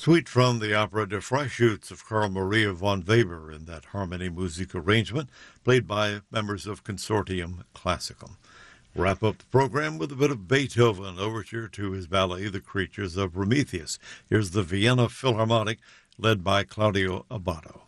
Suite from the opera Der Freischütz of Carl Maria von Weber in that harmony music arrangement, played by members of Consortium Classical. Wrap up the program with a bit of Beethoven overture to his ballet, The Creatures of Prometheus. Here's the Vienna Philharmonic, led by Claudio Abbado.